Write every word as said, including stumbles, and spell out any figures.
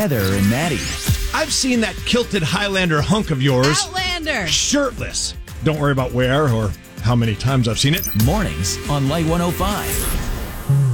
Heather and Maddie. I've seen that kilted Highlander hunk of yours Outlander. shirtless. Don't worry about where or how many times I've seen it. Mornings on Light one oh five.